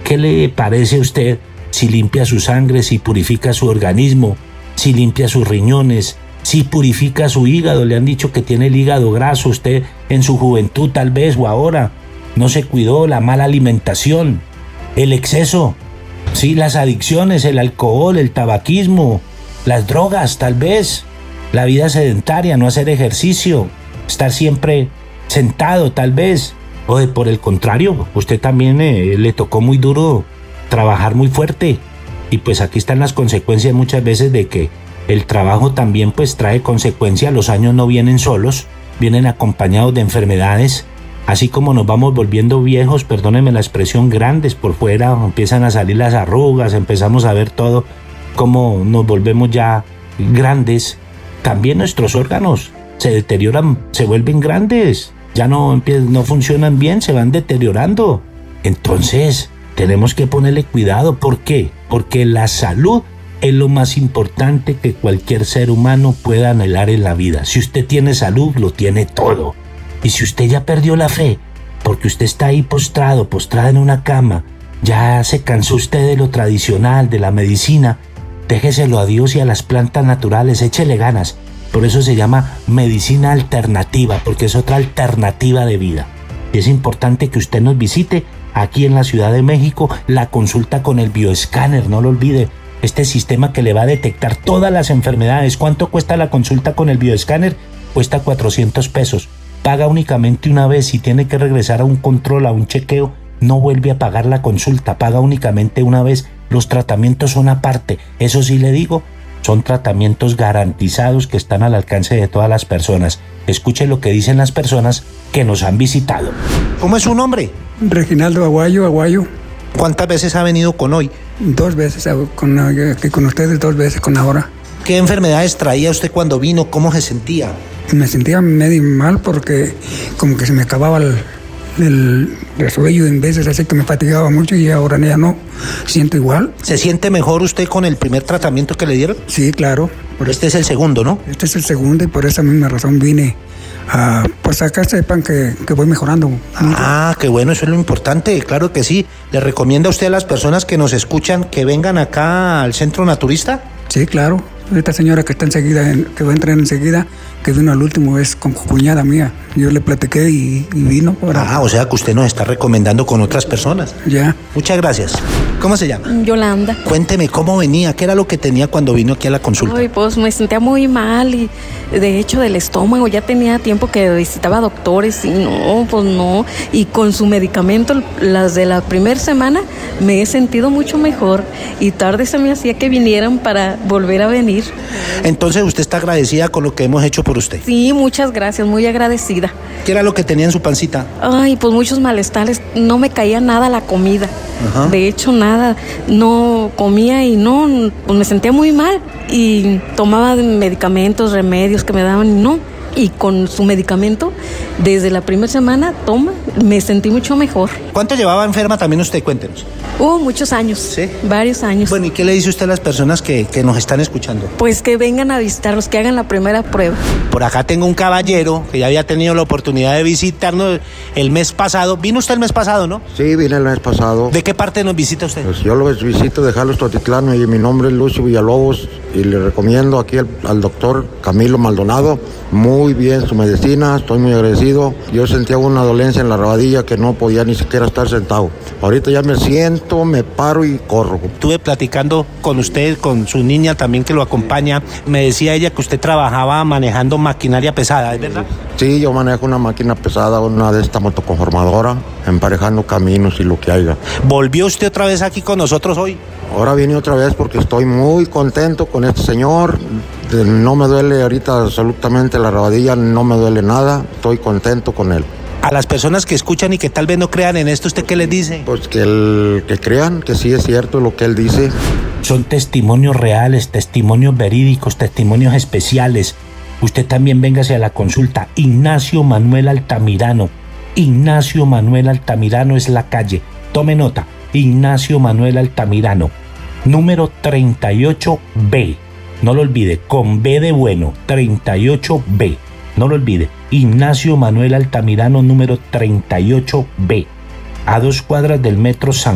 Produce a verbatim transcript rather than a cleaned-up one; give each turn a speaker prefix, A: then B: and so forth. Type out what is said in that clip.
A: ¿Qué le parece a usted si limpia su sangre, si purifica su organismo, si limpia sus riñones, si purifica su hígado? Le han dicho que tiene el hígado graso. Usted en su juventud tal vez o ahora no se cuidó, la mala alimentación, el exceso, sí, las adicciones, el alcohol, el tabaquismo, las drogas tal vez, la vida sedentaria, no hacer ejercicio, estar siempre sentado tal vez. O de, por el contrario, usted también eh, le tocó muy duro trabajar muy fuerte. Y pues aquí están las consecuencias muchas veces de que el trabajo también pues trae consecuencias. Los años no vienen solos, vienen acompañados de enfermedades. Así como nos vamos volviendo viejos, perdónenme la expresión, grandes por fuera, empiezan a salir las arrugas, empezamos a ver todo, cómo nos volvemos ya grandes. También nuestros órganos se deterioran, se vuelven grandes, ya no, empiezan, no funcionan bien, se van deteriorando. Entonces, tenemos que ponerle cuidado. ¿Por qué? Porque la salud es lo más importante que cualquier ser humano pueda anhelar en la vida. Si usted tiene salud, lo tiene todo. Y si usted ya perdió la fe, porque usted está ahí postrado, postrada en una cama, ya se cansó usted de lo tradicional, de la medicina, déjeselo a Dios y a las plantas naturales, échele ganas. Por eso se llama medicina alternativa, porque es otra alternativa de vida. Y es importante que usted nos visite aquí en la Ciudad de México, la consulta con el bioescáner, no lo olvide. Este sistema que le va a detectar todas las enfermedades. ¿Cuánto cuesta la consulta con el bioescáner? Cuesta cuatrocientos pesos. Paga únicamente una vez. Si tiene que regresar a un control, a un chequeo, no vuelve a pagar la consulta. Paga únicamente una vez. Los tratamientos son aparte. Eso sí le digo, son tratamientos garantizados que están al alcance de todas las personas. Escuche lo que dicen las personas que nos han visitado.
B: ¿Cómo es su nombre?
C: Reginaldo Aguayo, Aguayo.
B: ¿Cuántas veces ha venido con hoy?
C: Dos veces, con, aquí con ustedes, dos veces con ahora.
B: ¿Qué enfermedades traía usted cuando vino? ¿Cómo se sentía?
C: Me sentía medio mal porque como que se me acababa el, el resuello en veces, así que me fatigaba mucho y ahora ya no siento igual.
B: ¿Se siente mejor usted con el primer tratamiento que le dieron?
C: Sí, claro.
B: Pero este es el segundo, ¿no?
C: Este es el segundo y por esa misma razón vine. Ah, pues acá sepan que, que voy mejorando.
B: Ah, qué bueno, eso es lo importante, claro que sí. ¿Le recomienda a usted a las personas que nos escuchan que vengan acá al Centro Naturista?
C: Sí, claro. Esta señora que está enseguida, que va a entrar enseguida, que vino al último, es con cuñada mía. Yo le platiqué y, y vino. Para...
B: Ah, o sea que usted nos está recomendando con otras personas.
C: Ya.
B: Muchas gracias. ¿Cómo se llama?
D: Yolanda.
B: Cuénteme cómo venía, qué era lo que tenía cuando vino aquí a la consulta.
D: Ay, pues me sentía muy mal y de hecho del estómago, ya tenía tiempo que visitaba doctores y no, pues no. Y con su medicamento, las de la primera semana, me he sentido mucho mejor y tarde se me hacía que vinieran para volver a venir.
B: Entonces usted está agradecida con lo que hemos hecho por usted.
D: Sí, muchas gracias, muy agradecida.
B: ¿Qué era lo que tenía en su pancita?
D: Ay, pues muchos malestares, no me caía nada la comida. Ajá. De hecho nada, no comía y no, pues me sentía muy mal y tomaba medicamentos, remedios que me daban y no. Y con su medicamento, desde la primera semana, toma, me sentí mucho mejor.
B: ¿Cuánto llevaba enferma también usted? Cuéntenos.
D: Uh, muchos años.
B: ¿Sí?
D: Varios años.
B: Bueno, ¿y qué le dice usted a las personas que, que nos están escuchando?
D: Pues que vengan a visitarlos, que hagan la primera prueba.
B: Por acá tengo un caballero que ya había tenido la oportunidad de visitarnos el mes pasado. ¿Vino usted el mes pasado, no?
E: Sí, vine el mes pasado.
B: ¿De qué parte nos visita usted?
E: Pues yo lo visito de Jalos Totitlán y mi nombre es Lucio Villalobos y le recomiendo aquí al, al doctor Camilo Maldonado. Muy bien su medicina, estoy muy agradecido. Yo sentía una dolencia en la rabadilla que no podía ni siquiera estar sentado. Ahorita ya me siento, me paro y corro.
B: Estuve platicando con usted, con su niña también que lo acompaña. Me decía ella que usted trabajaba manejando maquinaria pesada, ¿es verdad?
E: Sí, yo manejo una máquina pesada, una de esta motoconformadora, emparejando caminos y lo que haya.
B: ¿Volvió usted otra vez aquí con nosotros hoy?
E: Ahora vine otra vez porque estoy muy contento con este señor. No me duele ahorita absolutamente la rabadilla, no me duele nada, estoy contento con él.
B: A las personas que escuchan y que tal vez no crean en esto, ¿usted qué les dice?
E: Pues que, el, que crean que sí es cierto lo que él dice.
A: Son testimonios reales, testimonios verídicos, testimonios especiales. Usted también véngase a la consulta. Ignacio Manuel Altamirano. Ignacio Manuel Altamirano es la calle. Tome nota. Ignacio Manuel Altamirano. Número treinta y ocho B. No lo olvide, con B de bueno, treinta y ocho B. No lo olvide, Ignacio Manuel Altamirano, número treinta y ocho B. A dos cuadras del metro San